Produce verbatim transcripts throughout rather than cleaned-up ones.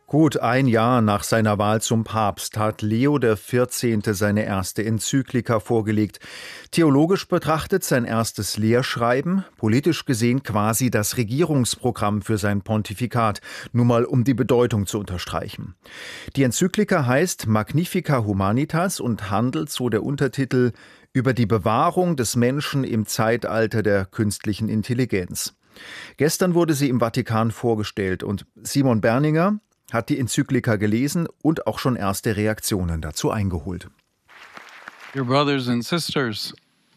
Gut ein Jahr nach seiner Wahl zum Papst hat Leo der Vierzehnte seine erste Enzyklika vorgelegt. Theologisch betrachtet sein erstes Lehrschreiben, politisch gesehen quasi das Regierungsprogramm für sein Pontifikat, nur mal um die Bedeutung zu unterstreichen. Die Enzyklika heißt Magnificat Humanitas und handelt, so der Untertitel, über die Bewahrung des Menschen im Zeitalter der künstlichen Intelligenz. Gestern wurde sie im Vatikan vorgestellt und Simon Berninger hat die Enzyklika gelesen und auch schon erste Reaktionen dazu eingeholt. Dear brothers and sisters,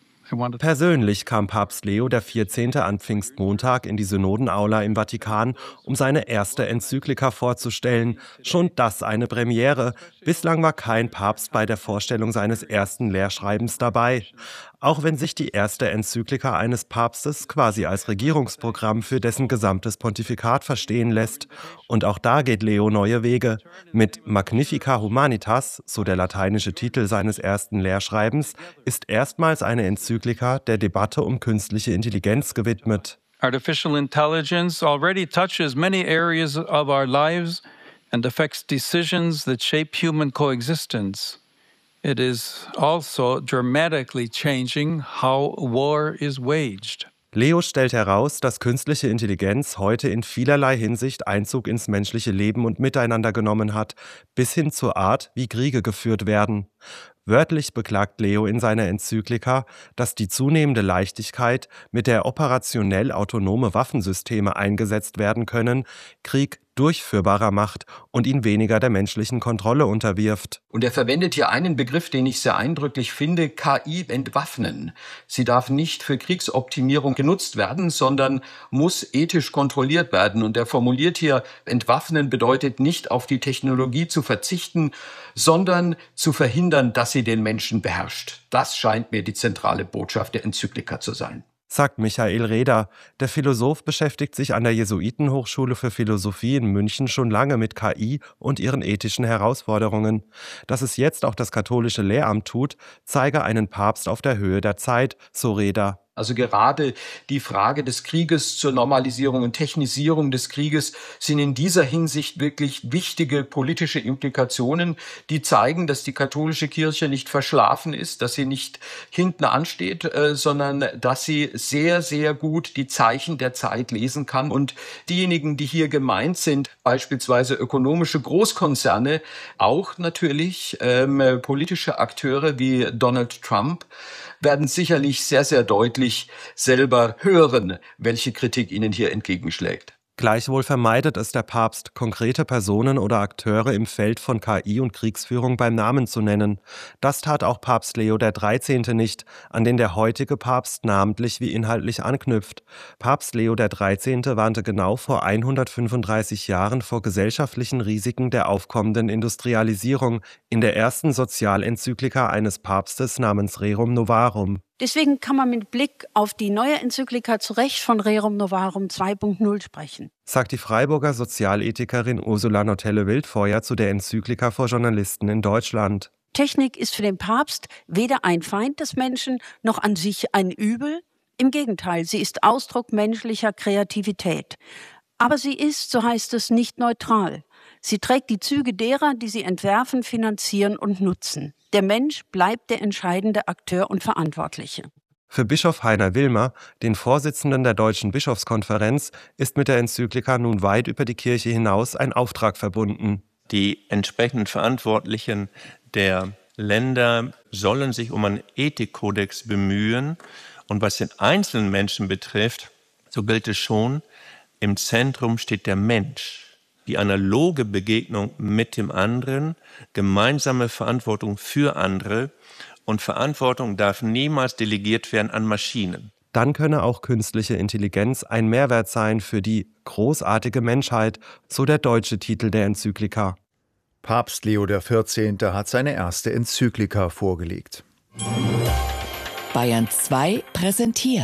Persönlich kam Papst Leo der Vierzehnte an Pfingstmontag in die Synodenaula im Vatikan, um seine erste Enzyklika vorzustellen. Schon das eine Premiere. Bislang war kein Papst bei der Vorstellung seines ersten Lehrschreibens dabei. Auch wenn sich die erste Enzyklika eines Papstes quasi als Regierungsprogramm für dessen gesamtes Pontifikat verstehen lässt. Und auch da geht Leo neue Wege. Mit Magnificat Humanitas, so der lateinische Titel seines ersten Lehrschreibens, ist erstmals eine Enzyklika der Debatte um künstliche Intelligenz gewidmet. Artificial intelligence already touches many areas of our lives and affects decisions that shape human coexistence. It is also dramatically changing how war is waged. Leo stellt heraus, dass künstliche Intelligenz heute in vielerlei Hinsicht Einzug ins menschliche Leben und Miteinander genommen hat, bis hin zur Art, wie Kriege geführt werden. Wörtlich beklagt Leo in seiner Enzyklika, dass die zunehmende Leichtigkeit, mit der operationell autonome Waffensysteme eingesetzt werden können, Krieg durchführbarer macht und ihn weniger der menschlichen Kontrolle unterwirft. Und er verwendet hier einen Begriff, den ich sehr eindrücklich finde, K I entwaffnen. Sie darf nicht für Kriegsoptimierung genutzt werden, sondern muss ethisch kontrolliert werden. Und er formuliert hier, entwaffnen bedeutet nicht auf die Technologie zu verzichten, sondern zu verhindern, dass sie den Menschen beherrscht. Das scheint mir die zentrale Botschaft der Enzyklika zu sein. Sagt Michael Reder. Der Philosoph beschäftigt sich an der Jesuitenhochschule für Philosophie in München schon lange mit K I und ihren ethischen Herausforderungen. Dass es jetzt auch das katholische Lehramt tut, zeige einen Papst auf der Höhe der Zeit, so Reder. Also gerade die Frage des Krieges zur Normalisierung und Technisierung des Krieges sind in dieser Hinsicht wirklich wichtige politische Implikationen, die zeigen, dass die katholische Kirche nicht verschlafen ist, dass sie nicht hinten ansteht, äh, sondern dass sie sehr, sehr gut die Zeichen der Zeit lesen kann. Und diejenigen, die hier gemeint sind, beispielsweise ökonomische Großkonzerne, auch natürlich ähm, politische Akteure wie Donald Trump, werden sicherlich sehr, sehr deutlich selber hören, welche Kritik ihnen hier entgegenschlägt. Gleichwohl vermeidet es der Papst, konkrete Personen oder Akteure im Feld von K I und Kriegsführung beim Namen zu nennen. Das tat auch Papst Leo der Dreizehnte nicht, an den der heutige Papst namentlich wie inhaltlich anknüpft. Papst Leo der Dreizehnte warnte genau vor hundertfünfunddreißig Jahren vor gesellschaftlichen Risiken der aufkommenden Industrialisierung in der ersten Sozialenzyklika eines Papstes namens Rerum Novarum. Deswegen kann man mit Blick auf die neue Enzyklika zu Recht von Rerum Novarum zwei Punkt null sprechen. Sagt die Freiburger Sozialethikerin Ursula Notelle-Wildfeuer zu der Enzyklika vor Journalisten in Deutschland. Technik ist für den Papst weder ein Feind des Menschen noch an sich ein Übel. Im Gegenteil, sie ist Ausdruck menschlicher Kreativität. Aber sie ist, so heißt es, nicht neutral. Sie trägt die Züge derer, die sie entwerfen, finanzieren und nutzen. Der Mensch bleibt der entscheidende Akteur und Verantwortliche. Für Bischof Heiner Wilmer, den Vorsitzenden der Deutschen Bischofskonferenz, ist mit der Enzyklika nun weit über die Kirche hinaus ein Auftrag verbunden. Die entsprechenden Verantwortlichen der Länder sollen sich um einen Ethikkodex bemühen. Und was den einzelnen Menschen betrifft, so gilt es schon, im Zentrum steht der Mensch. Die analoge Begegnung mit dem anderen, gemeinsame Verantwortung für andere und Verantwortung darf niemals delegiert werden an Maschinen. Dann könne auch künstliche Intelligenz ein Mehrwert sein für die großartige Menschheit, so der deutsche Titel der Enzyklika. Papst Leo der Vierzehnte hat seine erste Enzyklika vorgelegt. Bayern zwei präsentiert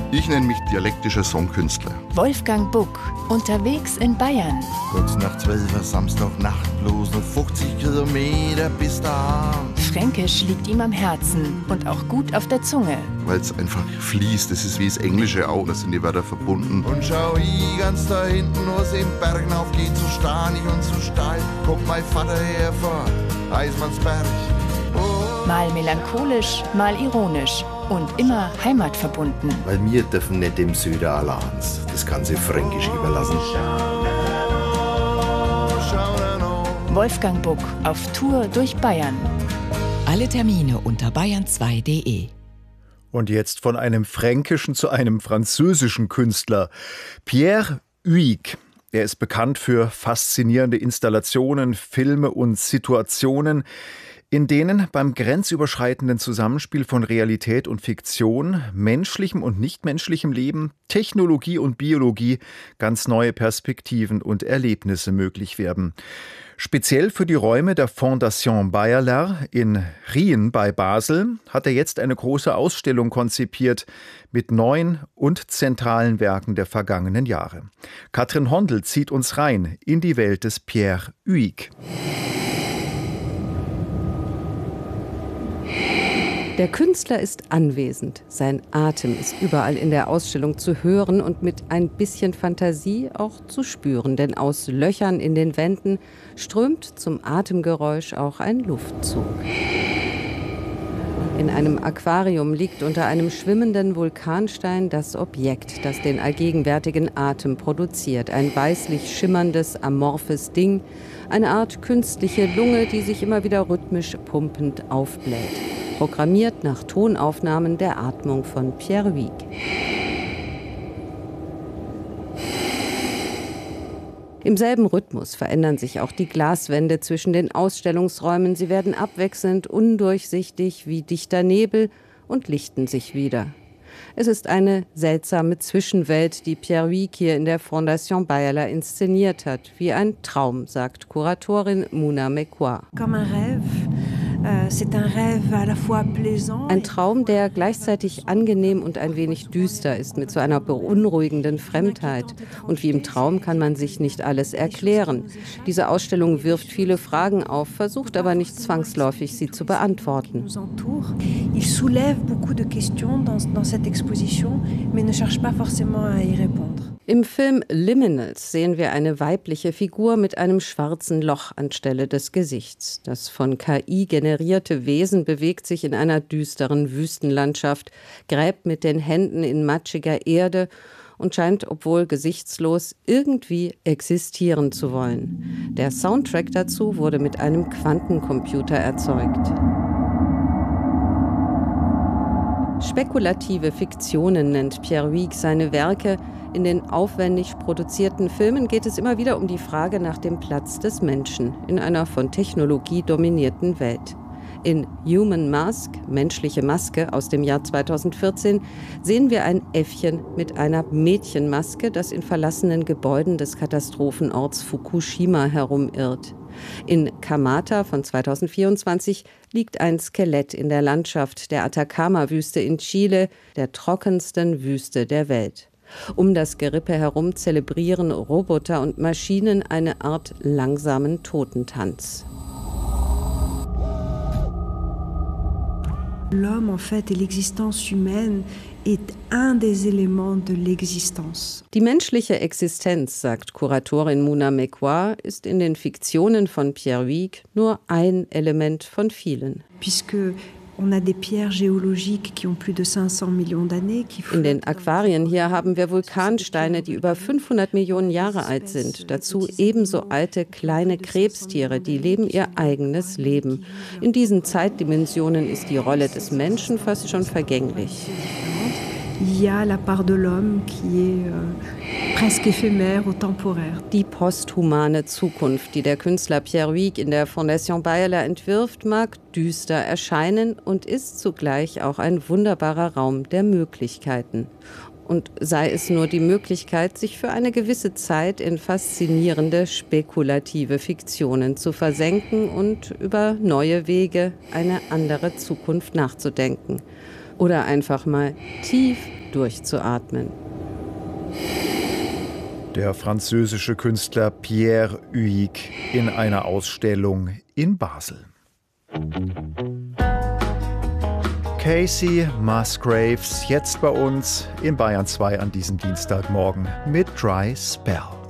Ich nenne mich dialektischer Songkünstler. Wolfgang Buck, unterwegs in Bayern. Kurz nach zwölf Uhr Samstagnacht, bloß noch fünfzig Kilometer bis daheim. Fränkisch liegt ihm am Herzen und auch gut auf der Zunge. Weil es einfach fließt, das ist wie das Englische auch, da sind die Wörter verbunden. Und schau ich ganz da hinten, wo es im Bergen aufgeht, so stahnig und so steil. Guck mein Vater hervor, Eismannsberg. Oh. Mal melancholisch, mal ironisch. Und immer heimatverbunden. Weil wir dürfen nicht dem Süden allein. Das kann sich Fränkisch überlassen. Wolfgang Buck auf Tour durch Bayern. Alle Termine unter bayern zwei punkt de. Und jetzt von einem fränkischen zu einem französischen Künstler. Pierre Huyck. Er ist bekannt für faszinierende Installationen, Filme und Situationen, in denen beim grenzüberschreitenden Zusammenspiel von Realität und Fiktion, menschlichem und nichtmenschlichem Leben, Technologie und Biologie ganz neue Perspektiven und Erlebnisse möglich werden. Speziell für die Räume der Fondation Bayerler in Rien bei Basel hat er jetzt eine große Ausstellung konzipiert mit neuen und zentralen Werken der vergangenen Jahre. Katrin Hondel zieht uns rein in die Welt des Pierre Huyck. Der Künstler ist anwesend. Sein Atem ist überall in der Ausstellung zu hören und mit ein bisschen Fantasie auch zu spüren. Denn aus Löchern in den Wänden strömt zum Atemgeräusch auch ein Luftzug. In einem Aquarium liegt unter einem schwimmenden Vulkanstein das Objekt, das den allgegenwärtigen Atem produziert. Ein weißlich schimmerndes, amorphes Ding, eine Art künstliche Lunge, die sich immer wieder rhythmisch pumpend aufbläht. Programmiert nach Tonaufnahmen der Atmung von Pierre Huyck. Im selben Rhythmus verändern sich auch die Glaswände zwischen den Ausstellungsräumen. Sie werden abwechselnd undurchsichtig wie dichter Nebel und lichten sich wieder. Es ist eine seltsame Zwischenwelt, die Pierre Huyck hier in der Fondation Bayerler inszeniert hat. Wie ein Traum, sagt Kuratorin Mouna Mekwa. Ein Traum, der gleichzeitig angenehm und ein wenig düster ist, mit so einer beunruhigenden Fremdheit. Und wie im Traum kann man sich nicht alles erklären. Diese Ausstellung wirft viele Fragen auf, versucht aber nicht zwangsläufig, sie zu beantworten. Il soulève beaucoup de questions dans, dans cette exposition, mais ne cherche pas forcément à y répondre. Im Film Liminals sehen wir eine weibliche Figur mit einem schwarzen Loch anstelle des Gesichts. Das von K I generierte Wesen bewegt sich in einer düsteren Wüstenlandschaft, gräbt mit den Händen in matschiger Erde und scheint, obwohl gesichtslos, irgendwie existieren zu wollen. Der Soundtrack dazu wurde mit einem Quantencomputer erzeugt. Spekulative Fiktionen nennt Pierre Huyck seine Werke. In den aufwendig produzierten Filmen geht es immer wieder um die Frage nach dem Platz des Menschen in einer von Technologie dominierten Welt. In Human Mask, menschliche Maske aus dem Jahr zweitausendvierzehn, sehen wir ein Äffchen mit einer Mädchenmaske, das in verlassenen Gebäuden des Katastrophenorts Fukushima herumirrt. In Kamata von zweitausendvierundzwanzig liegt ein Skelett in der Landschaft der Atacama-Wüste in Chile, der trockensten Wüste der Welt. Um das Gerippe herum zelebrieren Roboter und Maschinen eine Art langsamen Totentanz. L'homme, en fait, et l'existence humaine est un des éléments de l'existence. Die menschliche Existenz, sagt Kuratorin Mouna Mekwa, ist in den Fiktionen von Pierre Huyck nur ein Element von vielen. Puisque on a des pierres géologiques qui ont plus de cinq cents millions d'années. In den Aquarien hier haben wir Vulkansteine, die über fünfhundert Millionen Jahre alt sind. Dazu ebenso alte kleine Krebstiere, die leben ihr eigenes Leben. In diesen Zeitdimensionen ist die Rolle des Menschen fast schon vergänglich. Il y a la part de l'homme qui est euh, presque éphémère ou temporaire. Die posthumane Zukunft, die der Künstler Pierre Huyck in der Fondation Bayerler entwirft, mag düster erscheinen und ist zugleich auch ein wunderbarer Raum der Möglichkeiten. Und sei es nur die Möglichkeit, sich für eine gewisse Zeit in faszinierende, spekulative Fiktionen zu versenken und über neue Wege, eine andere Zukunft nachzudenken. oder einfach mal tief durchzuatmen. Der französische Künstler Pierre Huyghe in einer Ausstellung in Basel. Casey Musgraves jetzt bei uns in Bayern zwei an diesem Dienstagmorgen mit Dry Spell.